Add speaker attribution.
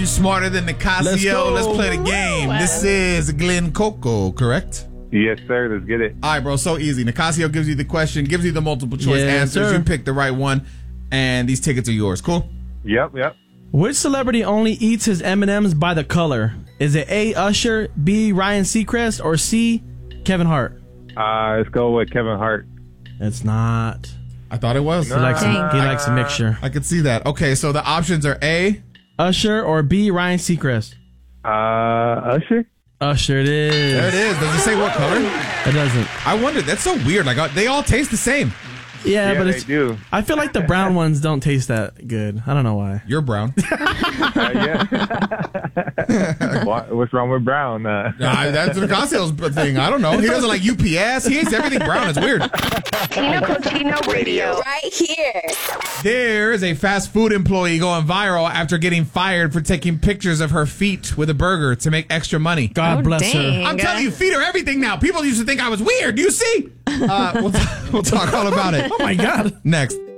Speaker 1: You're smarter than Nicasio. Let's play the game. This is Glen Coco, correct?
Speaker 2: Yes, sir. Let's get it.
Speaker 1: All right, bro. So easy. Nicasio gives you the question, gives you the multiple choice answers.
Speaker 3: Sir.
Speaker 1: You pick the right one, and these tickets are yours. Cool?
Speaker 2: Yep.
Speaker 3: Which celebrity only eats his M&Ms by the color? Is it A, Usher, B, Ryan Seacrest, or C, Kevin Hart?
Speaker 2: Let's go with Kevin Hart.
Speaker 3: It's not.
Speaker 1: I thought it was.
Speaker 3: He likes a mixture.
Speaker 1: I could see that. Okay, so the options are A,
Speaker 3: Usher, or B, Ryan Seacrest?
Speaker 2: Usher?
Speaker 3: Usher it is.
Speaker 1: There it is. Does it say what color?
Speaker 3: It doesn't.
Speaker 1: I wondered. That's so weird. Like they all taste the same.
Speaker 3: Yeah, but
Speaker 2: they
Speaker 3: it's.
Speaker 2: do.
Speaker 3: I feel like the brown ones don't taste that good. I don't know why.
Speaker 1: You're brown.
Speaker 2: Yeah. What's wrong with brown?
Speaker 1: That's Nicasio's thing. I don't know. He doesn't like UPS. He hates everything brown. It's weird.
Speaker 4: Tino Cotino Radio. Right here.
Speaker 1: There is a fast food employee going viral after getting fired for taking pictures of her feet with a burger to make extra money.
Speaker 3: God bless her.
Speaker 1: I'm telling you, feet are everything now. People used to think I was weird. Do you see? We'll talk all about it.
Speaker 3: Oh, my God.
Speaker 1: Next.